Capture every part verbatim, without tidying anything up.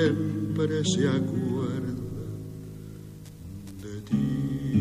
siempre se acuerda de ti.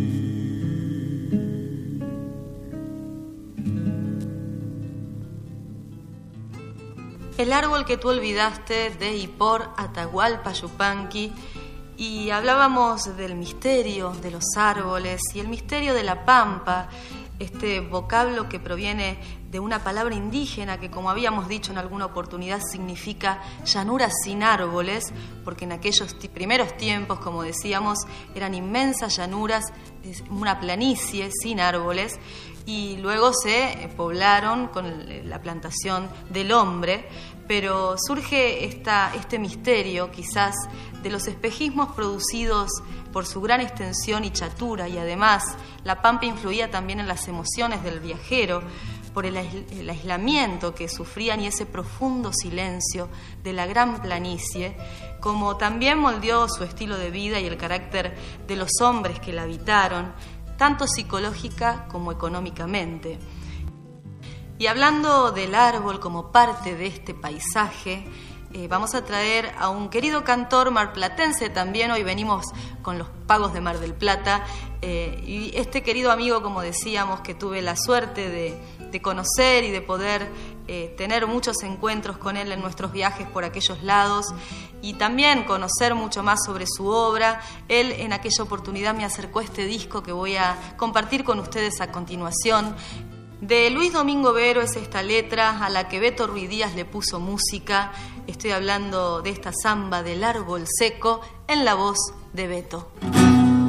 El árbol que tú olvidaste, de y por Atahualpa Yupanqui, y hablábamos del misterio de los árboles y el misterio de la pampa, este vocablo que proviene de una palabra indígena que, como habíamos dicho en alguna oportunidad, significa llanuras sin árboles, porque en aquellos t- primeros tiempos, como decíamos, eran inmensas llanuras, una planicie sin árboles, y luego se poblaron con la plantación del hombre, pero surge esta, este misterio quizás de los espejismos producidos por su gran extensión y chatura, y además la pampa influía también en las emociones del viajero por el, el aislamiento que sufrían y ese profundo silencio de la gran planicie, como también moldeó su estilo de vida y el carácter de los hombres que la habitaron, tanto psicológica como económicamente. Y hablando del árbol como parte de este paisaje, eh, vamos a traer a un querido cantor marplatense también. Hoy venimos con los pagos de Mar del Plata, eh, y este querido amigo, como decíamos, que tuve la suerte de, de conocer y de poder eh, tener muchos encuentros con él en nuestros viajes por aquellos lados, y también conocer mucho más sobre su obra. Él en aquella oportunidad me acercó este disco que voy a compartir con ustedes a continuación. De Luis Domingo Vero es esta letra a la que Beto Ruiz Díaz le puso música. Estoy hablando de esta samba del árbol seco en la voz de Beto.